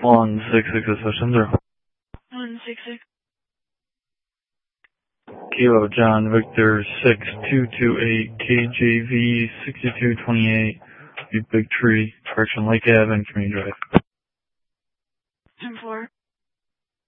166 is 166. Kilo John Victor 6228 KJV 6228 Big Tree, Correction Lake Ave and Community Drive. 10-4.